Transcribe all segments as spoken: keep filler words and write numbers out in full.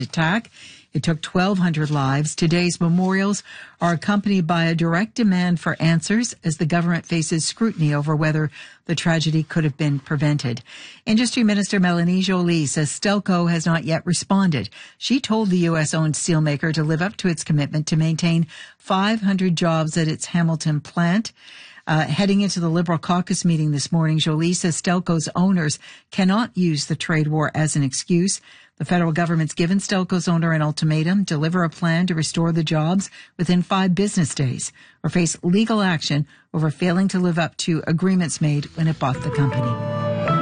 attack. It took twelve hundred lives. Today's memorials are accompanied by a direct demand for answers as the government faces scrutiny over whether the tragedy could have been prevented. Industry Minister Mélanie Joly says Stelco has not yet responded. She told the U S-owned steelmaker to live up to its commitment to maintain five hundred jobs at its Hamilton plant. Uh, heading into the Liberal caucus meeting this morning, Joly says Stelco's owners cannot use the trade war as an excuse. The federal government's given Stelco's owner an ultimatum: deliver a plan to restore the jobs within five business days, or face legal action over failing to live up to agreements made when it bought the company.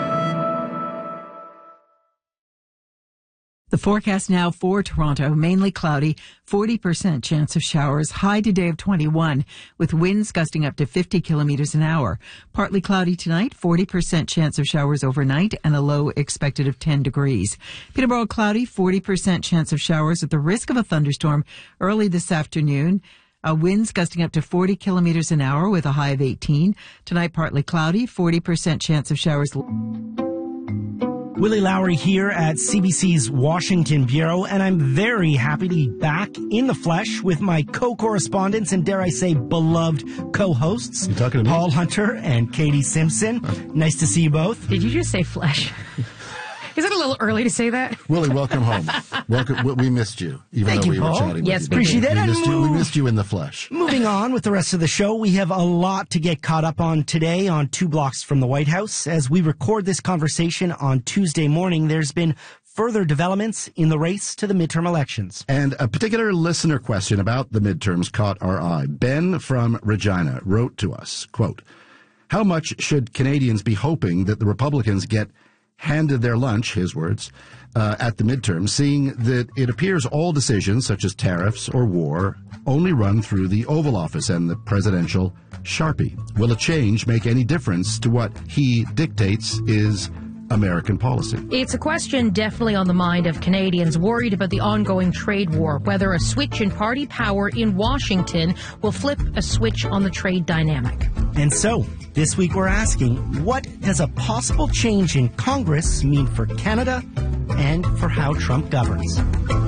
The forecast now for Toronto: mainly cloudy, forty percent chance of showers, high today of twenty-one, with winds gusting up to fifty kilometers an hour. Partly cloudy tonight, forty percent chance of showers overnight, and a low expected of ten degrees. Peterborough cloudy, forty percent chance of showers at the risk of a thunderstorm early this afternoon. Uh, winds gusting up to forty kilometers an hour with a high of eighteen. Tonight, partly cloudy, forty percent chance of showers. Willie Lowry here at C B C's Washington Bureau, and I'm very happy to be back in the flesh with my co-correspondents and, dare I say, beloved co-hosts, you talking to me? Paul Hunter and Katie Simpson. Nice to see you both. Did you just say flesh? Is it a little early to say that? Willie, welcome home. Welcome. We- We missed you, even Thank though you, we were Paul. chatting Yes, with you. we Appreciate did. that. We And missed, you, we move- missed you in the flesh. Moving on with the rest of the show, we have a lot to get caught up on today on Two Blocks from the White House. As we record this conversation on Tuesday morning, there's been further developments in the race to the midterm elections. And a particular listener question about the midterms caught our eye. Ben from Regina wrote to us, quote, "How much should Canadians be hoping that the Republicans get handed their lunch," his words, uh, at the midterms, seeing that it appears all decisions such as tariffs or war only run through the Oval Office and the presidential Sharpie? Will a change make any difference to what he dictates is American policy? It's a question definitely on the mind of Canadians worried about the ongoing trade war, whether a switch in party power in Washington will flip a switch on the trade dynamic. And so, this week we're asking, what does a possible change in Congress mean for Canada and for how Trump governs?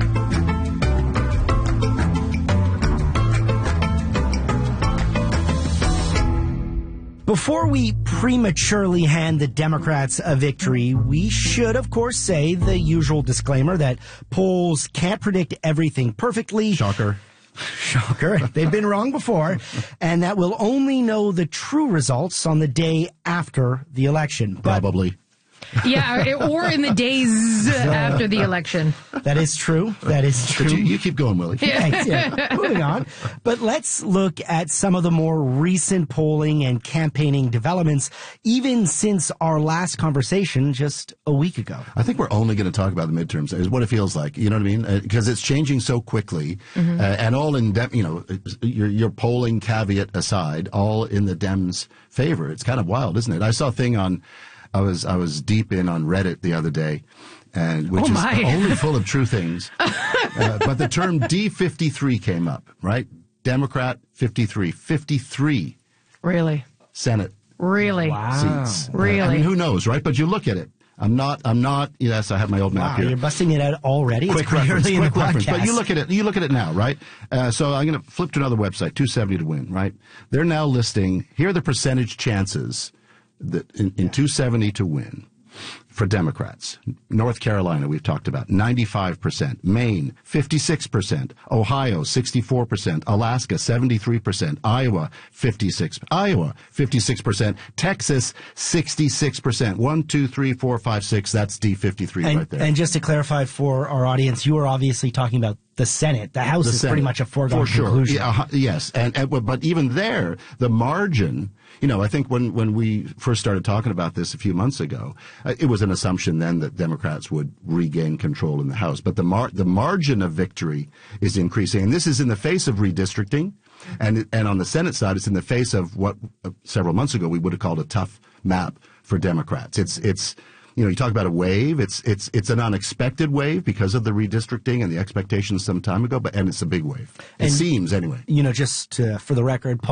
Before we prematurely hand the Democrats a victory, we should, of course, say the usual disclaimer that polls can't predict everything perfectly. Shocker. Shocker. They've been wrong before. And that we'll only know the true results on the day after the election. But Probably. Yeah, or in the days after the election. that is true. That is true. But you, you keep going, Willie. Thanks, yeah. Moving on. But let's look at some of the more recent polling and campaigning developments, even since our last conversation just a week ago. I think we're only going to talk about the midterms, is what it feels like. You know what I mean? Because uh, it's changing so quickly, mm-hmm. uh, and all in, Dem- you know, your, your polling caveat aside, all in the Dems' favor. It's kind of wild, isn't it? I saw a thing on, I was I was deep in on Reddit the other day, and which oh is my. only full of true things. uh, but the term D fifty-three came up, right? Democrat fifty-three, fifty-three Really? Senate Really? Wow. seats. Really? Uh, I mean, who knows, right? But you look at it. I'm not. I'm not. Yes, I have my old map Wow, here. you're busting it out already? Quick it's pretty reference, early in quick the reference. podcast. But you look at it. You look at it now, right? Uh, so I'm going to flip to another website, two seventy to win, right? They're now listing. Here are the percentage chances that in, in two seventy to win for Democrats. North Carolina, we've talked about, ninety-five percent. Maine, fifty-six percent. Ohio, sixty-four percent. Alaska, seventy-three percent. Iowa, fifty-six. Iowa, fifty-six percent. Texas, sixty-six percent. One, two, three, four, five, six. That's D fifty-three and, right there. And just to clarify for our audience, you are obviously talking about the Senate. The House The is Senate, pretty much a foregone for sure. conclusion. Yeah, uh, yes, and, and but even there, the margin. You know, I think when when we first started talking about this a few months ago, uh, it was an assumption then that Democrats would regain control in the House. But the mar- the margin of victory is increasing, and this is in the face of redistricting, and and on the Senate side, it's in the face of what uh, several months ago we would have called a tough map for Democrats. It's it's. You know, you talk about a wave. It's it's it's an unexpected wave because of the redistricting and the expectations some time ago, but and it's a big wave. It And, seems anyway. You know, just uh, for the record, Paul